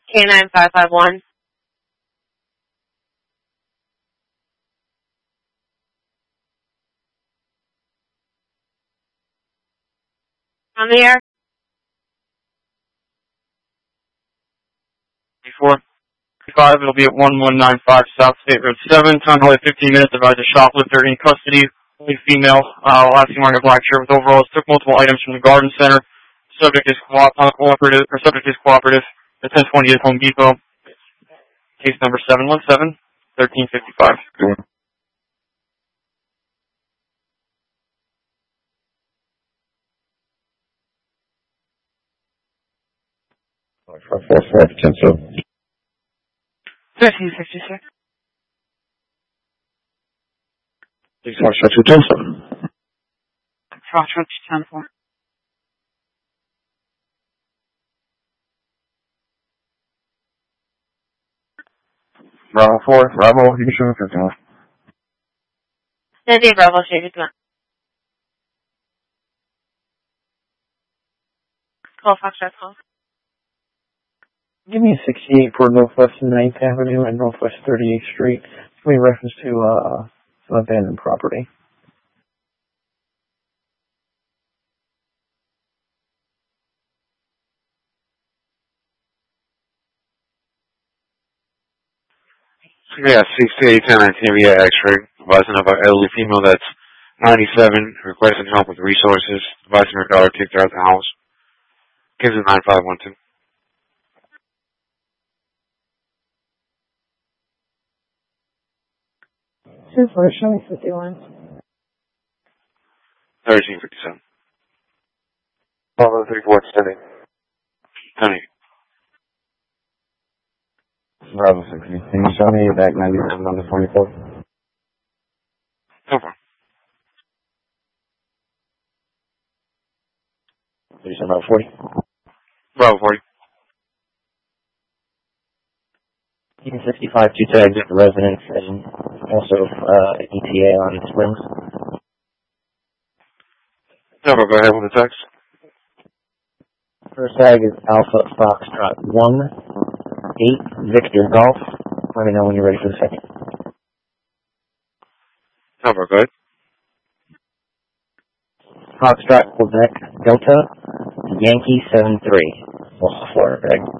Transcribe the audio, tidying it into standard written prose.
K9551. On the air. Before 5, it'll be at 1195 South State Road 7. Time only 15 minutes. Advise a shoplifter in custody. Only female. Last seen wearing a black shirt with overalls. Took multiple items from the garden center. Subject is cooperative. The 1020 is Home Depot. Case number 717-1355. Potential. 1356. Please watch that potential. Foxtrot 10-4. Bravo 4, Bravo, you can show up your Sandy Bravo, Shady 2. Call Foxtrot call. Give me a 68 for Northwest 9th Avenue and Northwest 38th Street. It's in reference to some abandoned property. Yeah, 6810 Via X-ray. Advising of an elderly female that's 97, requesting help with resources. Advising her daughter kicked her out the house. Gives it 9512. Show me 51. 1357. Bravo 34, extending. Tony. Bravo 60. Can you show me back 97 on the 24th? No problem. Did you say about 40? Bravo 40. 65 due to exit the residence and also ETA on Springs. No problem. Go ahead with the text. First tag is Alpha Foxtrot 1-8 Victor Golf. Let me know when you're ready for the second. No problem. Go ahead. Foxtrot Quebec Delta Yankee 73. Florida.